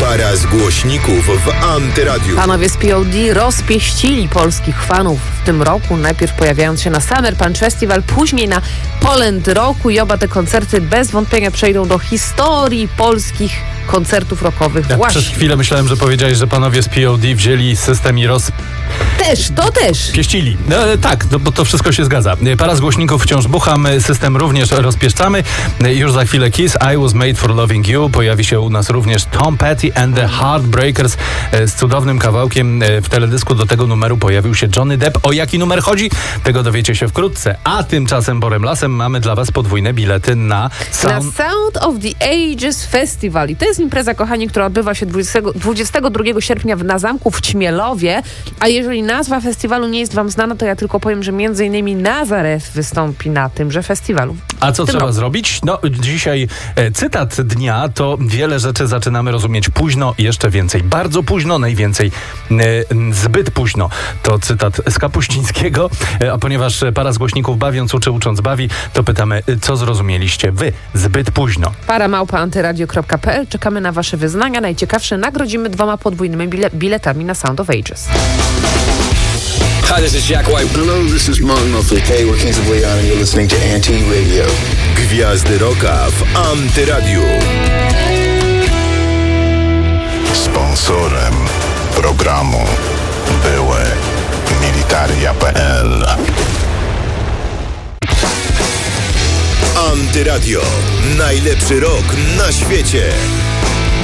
Para z głośników w Antyradiu. Panowie z POD rozpieścili polskich fanów w tym roku. Najpierw pojawiając się na Summer Punch Festival, później na Poland Rocku i oba te koncerty bez wątpienia przejdą do historii polskich koncertów rockowych. Ja Właśnie. przez chwilę myślałem, że powiedziałeś, że panowie z POD wzięli system i Też. pieścili. Tak, bo to wszystko się zgadza. Para z głośników wciąż bucham, system również rozpieszczamy. Już za chwilę Kiss, I Was Made For Loving You. Pojawi się u nas również Tom Petty and the Heartbreakers z cudownym kawałkiem. W teledysku do tego numeru pojawił się Johnny Depp. O jaki numer chodzi? Tego dowiecie się wkrótce. A tymczasem Borem Lasem mamy dla was podwójne bilety na Sound of the Ages Festival. I to jest impreza, kochani, która odbywa się 22 sierpnia na zamku w Ćmielowie. A jeżeli nazwa festiwalu nie jest wam znana, to ja tylko powiem, że m.in. Nazareth wystąpi na tymże festiwalu. A co trzeba zrobić? No, dzisiaj cytat dnia to wiele rzeczy zaczynamy rozumieć późno, jeszcze więcej. Bardzo późno, najwięcej zbyt późno. To cytat z Kapuścińskiego. A ponieważ para z głośników bawiąc uczy, ucząc bawi, to pytamy, co zrozumieliście wy zbyt późno? para@antyradio.pl. Czekamy na wasze wyznania. Najciekawsze nagrodzimy 2 podwójnymi biletami na Sound of Ages. Hi, this is Jack White. Hello, this is Mark Knopfler. Hey, we're Kings of Leon and you're listening to Anti-Radio. Gwiazdy rocka w Antyradiu. Sponsorem programu były Militaria.pl. Antyradio. Najlepszy rok na świecie.